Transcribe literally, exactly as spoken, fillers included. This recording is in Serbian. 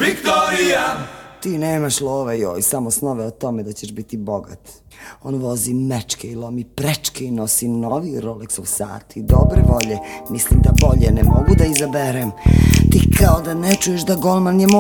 Viktorija. Ti nemaš love, joj, samo snove o tome da ćeš biti bogat. On vozi mečke i lomi prečke i nosi novi Rolexov sat i dobre volje. Mislim da bolje ne mogu da izaberem. Ti kao da ne čuješ da golman je moj